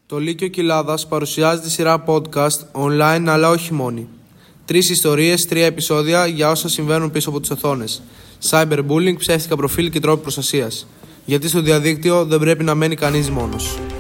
Το Λύκειο Κοιλάδας παρουσιάζει τη σειρά podcast online αλλά όχι μόνη. 3 ιστορίες, 3 επεισόδια για όσα συμβαίνουν πίσω από τις οθόνες. Cyberbullying, ψεύτικα προφίλ και τρόποι προστασίας. Γιατί στο διαδίκτυο δεν πρέπει να μένει κανείς μόνος.